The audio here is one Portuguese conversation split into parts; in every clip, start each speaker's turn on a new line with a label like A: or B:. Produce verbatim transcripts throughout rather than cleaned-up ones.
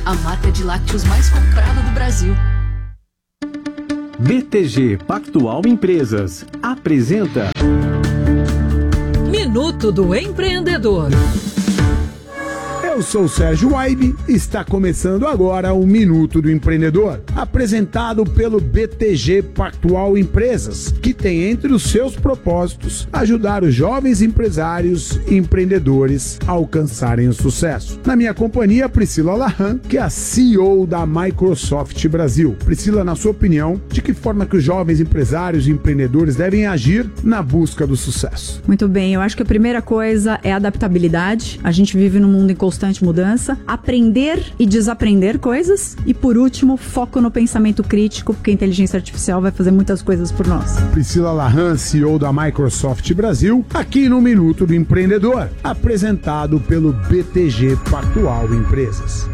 A: a marca de lácteos mais comprada do Brasil.
B: B T G Pactual Empresas apresenta
C: Minuto do Empreendedor.
D: Eu sou o Sérgio Waibe e está começando agora o Minuto do Empreendedor, apresentado pelo B T G Pactual Empresas, que tem entre os seus propósitos ajudar os jovens empresários e empreendedores a alcançarem o sucesso. Na minha companhia, Priscila Lahan, que é a C E O da Microsoft Brasil. Priscila, na sua opinião, de que forma que os jovens empresários e empreendedores devem agir na busca do sucesso?
E: Muito bem, eu acho que a primeira coisa é adaptabilidade. A gente vive num mundo em constante mudança, aprender e desaprender coisas e, por último, foco no pensamento crítico, porque a inteligência artificial vai fazer muitas coisas por nós.
D: Priscila Lahan, C E O da Microsoft Brasil, aqui no Minuto do Empreendedor, apresentado pelo B T G Pactual Empresas.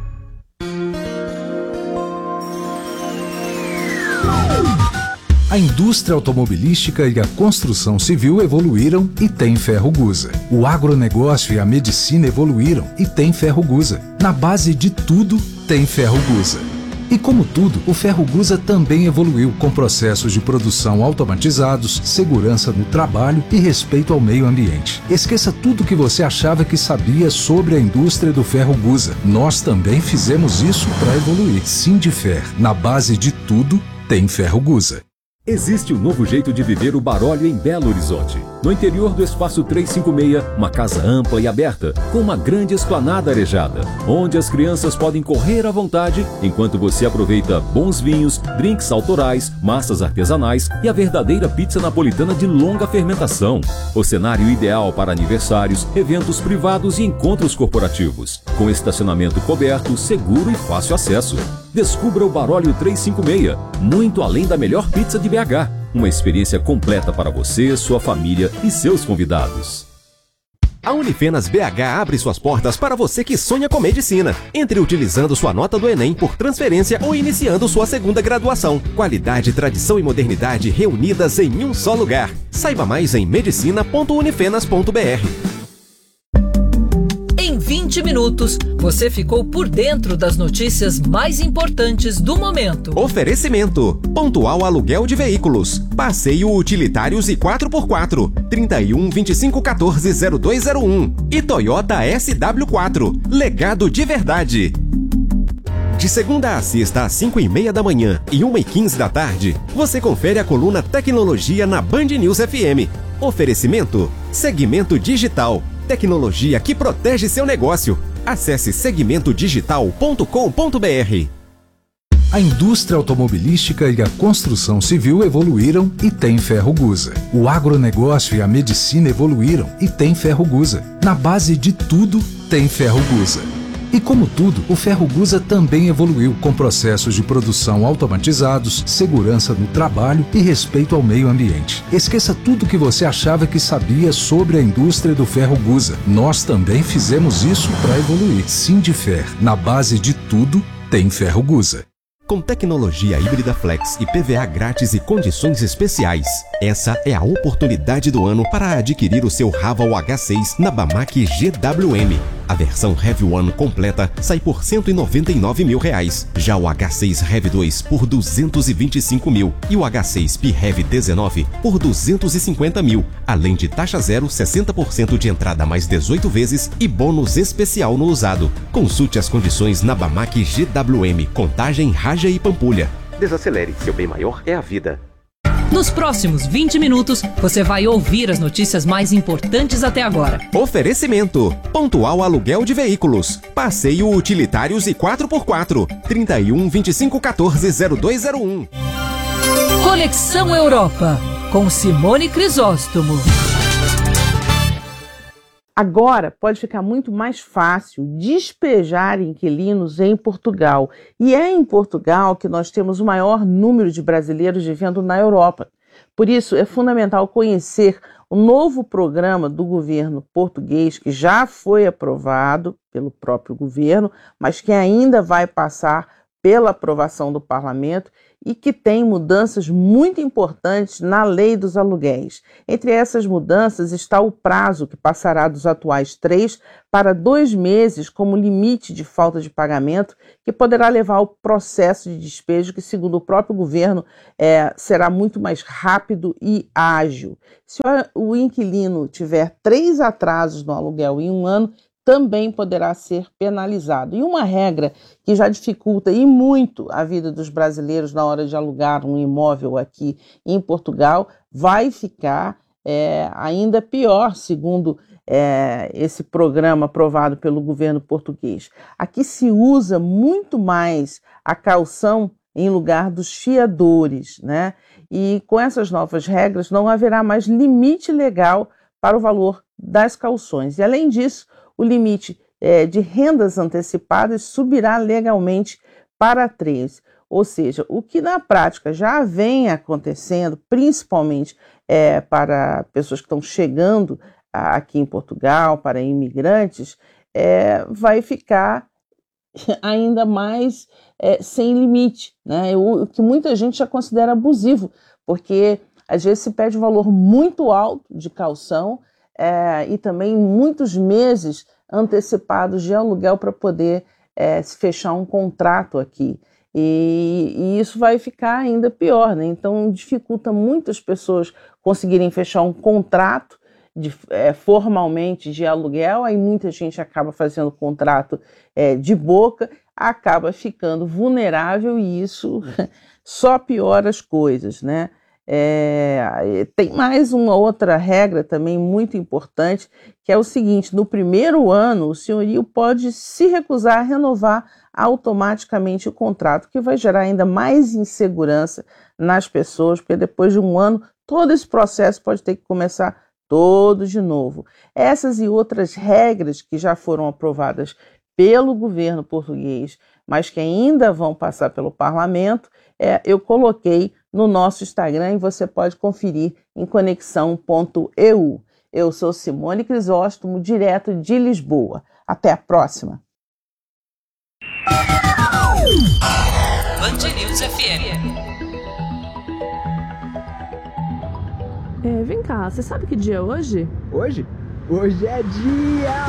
F: A indústria automobilística e a construção civil evoluíram e tem Ferrogusa. O agronegócio e a medicina evoluíram e tem Ferrogusa. Na base de tudo, tem Ferrogusa. E como tudo, o Ferrogusa também evoluiu com processos de produção automatizados, segurança no trabalho e respeito ao meio ambiente. Esqueça tudo que você achava que sabia sobre a indústria do Ferrogusa. Nós também fizemos isso para evoluir. Sindifer, na base de tudo, tem Ferrogusa.
G: Existe um novo jeito de viver o Barólio em Belo Horizonte. No interior do Espaço trezentos e cinquenta e seis, uma casa ampla e aberta, com uma grande esplanada arejada, onde as crianças podem correr à vontade, enquanto você aproveita bons vinhos, drinks autorais, massas artesanais e a verdadeira pizza napolitana de longa fermentação. O cenário ideal para aniversários, eventos privados e encontros corporativos, com estacionamento coberto, seguro e fácil acesso. Descubra o Barólio trezentos e cinquenta e seis, muito além da melhor pizza de B H. Uma experiência completa para você, sua família e seus convidados.
H: A Unifenas B H abre suas portas para você que sonha com medicina. Entre utilizando sua nota do Enem por transferência ou iniciando sua segunda graduação. Qualidade, tradição e modernidade reunidas em um só lugar. Saiba mais em medicina ponto unifenas ponto b r.
C: Em vinte minutos, você ficou por dentro das notícias mais importantes do momento.
H: Oferecimento: Pontual Aluguel de Veículos, Passeio Utilitários e quatro por quatro, trinta e um, vinte e cinco, quatorze, zero dois zero um e Toyota S W quatro, legado de verdade. De segunda a sexta às cinco e meia da manhã e uma e quinze da tarde, você confere a coluna Tecnologia na Band News F M. Oferecimento: Segmento Digital, tecnologia que protege seu negócio. Acesse segmento digital ponto com ponto b r.
F: A indústria automobilística e a construção civil evoluíram e tem Ferrogusa. O agronegócio e a medicina evoluíram e tem Ferrogusa. Na base de tudo, tem Ferrogusa. E como tudo, o Ferrogusa também evoluiu com processos de produção automatizados, segurança no trabalho e respeito ao meio ambiente. Esqueça tudo que você achava que sabia sobre a indústria do Ferrogusa. Nós também fizemos isso para evoluir. Sindifer, na base de tudo, tem Ferrogusa.
H: Com tecnologia híbrida flex e P V A grátis e condições especiais, essa é a oportunidade do ano para adquirir o seu Raval H seis na Bamac G W M. A versão Heavy One completa sai por cento e noventa e nove mil reais. Já o H seis Heavy dois por duzentos e vinte e cinco mil e o H seis P Heavy dezenove por duzentos e cinquenta mil. Além de taxa zero, sessenta por cento de entrada mais dezoito vezes e bônus especial no usado. Consulte as condições na Bamac G W M, Contagem, Raja e Pampulha. Desacelere, seu bem maior é a vida.
C: Nos próximos vinte minutos, você vai ouvir as notícias mais importantes até agora.
H: Oferecimento: Pontual Aluguel de Veículos, Passeio Utilitários e quatro por quatro, trinta e um, vinte e cinco, quatorze, zero dois zero um.
C: Conexão Europa, com Simone Crisóstomo.
I: Agora pode ficar muito mais fácil despejar inquilinos em Portugal. E é em Portugal que nós temos o maior número de brasileiros vivendo na Europa. Por isso, é fundamental conhecer o novo programa do governo português, que já foi aprovado pelo próprio governo, mas que ainda vai passar pela aprovação do parlamento e que tem mudanças muito importantes na lei dos aluguéis. Entre essas mudanças está o prazo, que passará dos atuais três para dois meses como limite de falta de pagamento, que poderá levar ao processo de despejo, que, segundo o próprio governo, é, será muito mais rápido e ágil. Se o inquilino tiver três atrasos no aluguel em um ano, também poderá ser penalizado. E uma regra que já dificulta e muito a vida dos brasileiros na hora de alugar um imóvel aqui em Portugal vai ficar é, ainda pior, segundo é, esse programa aprovado pelo governo português. Aqui se usa muito mais a caução em lugar dos fiadores, né? E com essas novas regras não haverá mais limite legal para o valor das cauções. E além disso, o limite é, de rendas antecipadas subirá legalmente para três. Ou seja, o que na prática já vem acontecendo, principalmente é, para pessoas que estão chegando aqui em Portugal, para imigrantes, é, vai ficar ainda mais é, sem limite, né? O que muita gente já considera abusivo, porque às vezes se pede um valor muito alto de caução, É, e também muitos meses antecipados de aluguel para poder é, se fechar um contrato aqui. E, e isso vai ficar ainda pior, né? Então dificulta muitas pessoas conseguirem fechar um contrato de, é, formalmente de aluguel, aí muita gente acaba fazendo contrato é, de boca, acaba ficando vulnerável e isso só piora as coisas, né? É, tem mais uma outra regra também muito importante, que é o seguinte: no primeiro ano o senhorio pode se recusar a renovar automaticamente o contrato, que vai gerar ainda mais insegurança nas pessoas, porque depois de um ano todo esse processo pode ter que começar todo de novo. Essas e outras regras que já foram aprovadas pelo governo português, mas que ainda vão passar pelo parlamento, é, eu coloquei no nosso Instagram e você pode conferir em conexão ponto e u. Eu sou Simone Crisóstomo, direto de Lisboa. Até a próxima.
C: Band News F M.
J: É, vem cá, você sabe que dia é hoje?
K: Hoje? Hoje é dia...